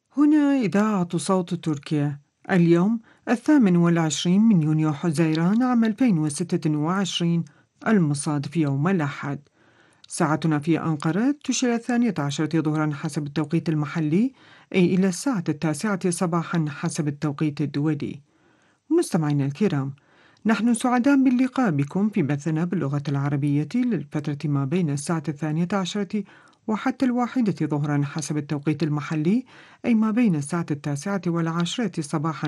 هنا إذاعة صوت تركيا. اليوم 28 من يونيو حزيران عام 2026 المصادف يوم الأحد. ساعتنا في أنقرة تشير 12 ظهرا حسب التوقيت المحلي، أي إلى الساعة 9 صباحا حسب التوقيت الدولي. مستمعينا الكرام، نحن سعداء باللقاء بكم في بثنا باللغة العربية للفترة ما بين الساعة 12 وحتى 1 ظهرا حسب التوقيت المحلي، أي ما بين الساعة 9 و10 صباحا